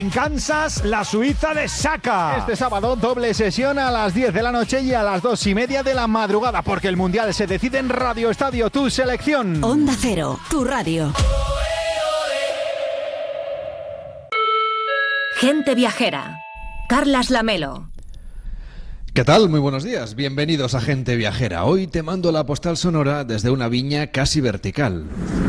En Kansas, la Suiza de Saka. Este sábado, doble sesión a las 10 de la noche y a las 2:30 de la madrugada, porque el Mundial se decide en Radio Estadio, tu selección. Onda Cero, tu radio. Gente viajera. Carlas Lamelo. ¿Qué tal? Muy buenos días. Bienvenidos a Gente Viajera. Hoy te mando la postal sonora desde una viña casi vertical.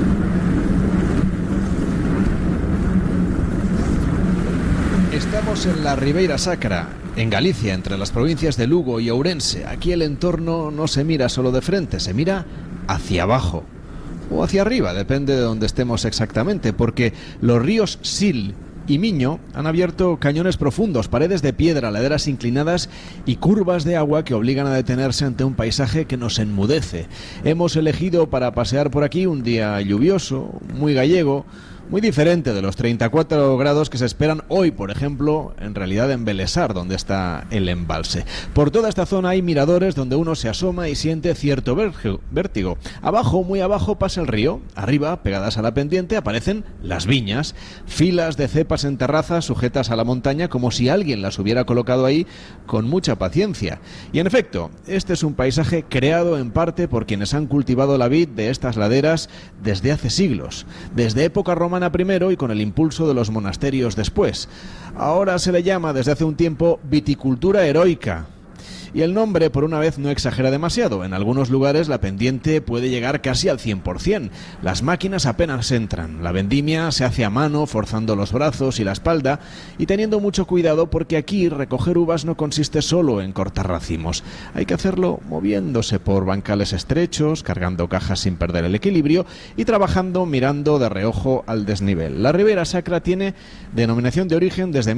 Estamos en la Ribeira Sacra, en Galicia, entre las provincias de Lugo y Ourense. Aquí el entorno no se mira solo de frente, se mira hacia abajo o hacia arriba, depende de donde estemos exactamente, porque los ríos Sil y Miño han abierto cañones profundos, paredes de piedra, laderas inclinadas y curvas de agua que obligan a detenerse ante un paisaje que nos enmudece. Hemos elegido para pasear por aquí un día lluvioso, muy gallego, muy diferente de los 34 grados que se esperan hoy, por ejemplo, en realidad en Belesar, donde está el embalse. Por toda esta zona hay miradores donde uno se asoma y siente cierto vértigo. Abajo, muy abajo, pasa el río. Arriba, pegadas a la pendiente, aparecen las viñas. Filas de cepas en terrazas sujetas a la montaña como si alguien las hubiera colocado ahí con mucha paciencia. Y en efecto, este es un paisaje creado en parte por quienes han cultivado la vid de estas laderas desde hace siglos. Desde época romana primero y con el impulso de los monasterios después. Ahora se le llama desde hace un tiempo viticultura heroica. Y el nombre, por una vez, no exagera demasiado. En algunos lugares la pendiente puede llegar casi al 100%. Las máquinas apenas entran. La vendimia se hace a mano, forzando los brazos y la espalda, y teniendo mucho cuidado porque aquí recoger uvas no consiste solo en cortar racimos. Hay que hacerlo moviéndose por bancales estrechos, cargando cajas sin perder el equilibrio y trabajando mirando de reojo al desnivel. La Ribeira Sacra tiene denominación de origen desde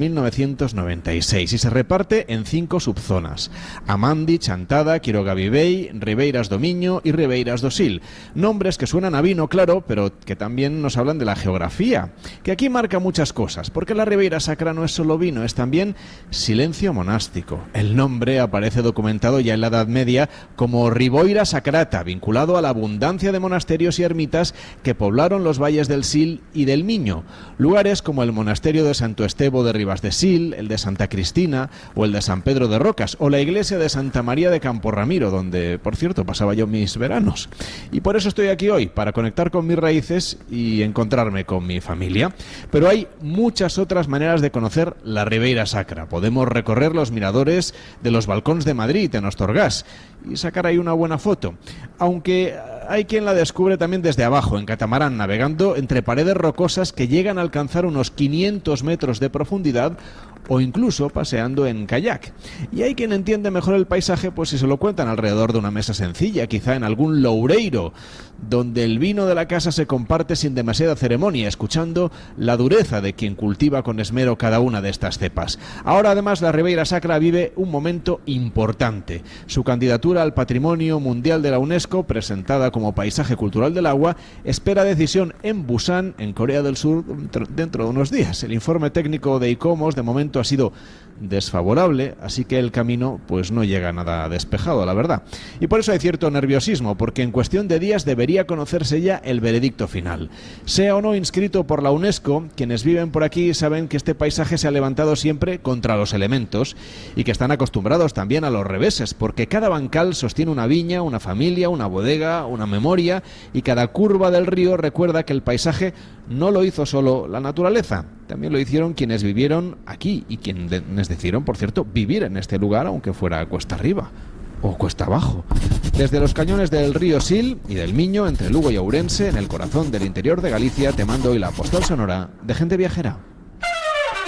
1996 y se reparte en 5 subzonas: Amandi, Chantada, Quiroga Vivei, Ribeiras do Miño y Ribeiras do Sil. Nombres que suenan a vino, claro, pero que también nos hablan de la geografía, que aquí marca muchas cosas, porque la Ribeira Sacra no es solo vino, es también silencio monástico. El nombre aparece documentado ya en la Edad Media como Riboira Sacrata, vinculado a la abundancia de monasterios y ermitas que poblaron los valles del Sil y del Miño. Lugares como el monasterio de Santo Estevo de Ribas de Sil, el de Santa Cristina o el de San Pedro de Rocas, o la iglesia de Santa María de Campo Ramiro, donde, por cierto, pasaba yo mis veranos. Y por eso estoy aquí hoy, para conectar con mis raíces y encontrarme con mi familia. Pero hay muchas otras maneras de conocer la Ribeira Sacra. Podemos recorrer los miradores de los balcons de Madrid, en Ostorgás, y sacar ahí una buena foto. Aunque hay quien la descubre también desde abajo, en catamarán, navegando entre paredes rocosas que llegan a alcanzar unos 500 metros de profundidad, o incluso paseando en kayak. Y hay quien entiende mejor el paisaje pues si se lo cuentan alrededor de una mesa sencilla, quizá en algún loureiro, donde el vino de la casa se comparte sin demasiada ceremonia, escuchando la dureza de quien cultiva con esmero cada una de estas cepas. Ahora además la Ribeira Sacra vive un momento importante. Su candidatura al Patrimonio Mundial de la UNESCO, presentada como Paisaje Cultural del Agua, espera decisión en Busan, en Corea del Sur, dentro de unos días. El informe técnico de ICOMOS de momento ha sido desfavorable, así que el camino pues no llega nada despejado, la verdad. Y por eso hay cierto nerviosismo, porque en cuestión de días debería conocerse ya el veredicto final. Sea o no inscrito por la UNESCO, quienes viven por aquí saben que este paisaje se ha levantado siempre contra los elementos y que están acostumbrados también a los reveses, porque cada bancal sostiene una viña, una familia, una bodega, una memoria, y cada curva del río recuerda que el paisaje no lo hizo solo la naturaleza, también lo hicieron quienes vivieron aquí y quienes decidieron, por cierto, vivir en este lugar, aunque fuera cuesta arriba o cuesta abajo. Desde los cañones del río Sil y del Miño, entre Lugo y Ourense, en el corazón del interior de Galicia, te mando hoy la postal sonora de Gente Viajera.